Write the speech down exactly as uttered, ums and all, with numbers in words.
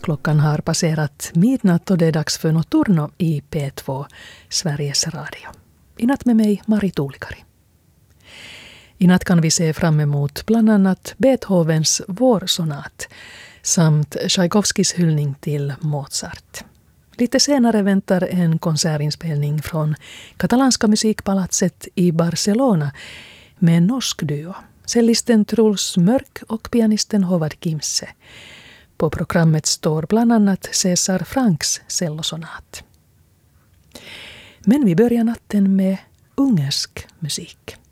Klockan har passerat midnatt och det är dags för Notturno i P två, Sveriges Radio. I natt med mig, Mari Tuulikari. I natt kan vi se fram emot bland annat Beethovens vårsonat samt Tchaikovskis hyllning till Mozart. Lite senare väntar en konsertinspelning från katalanska musikpalatset i Barcelona med en norsk duo. Cellisten Truls Mörk och pianisten Håvard Kimse. På programmet står bland annat César Franks cellosonat. Men vi börjar natten med ungersk musik.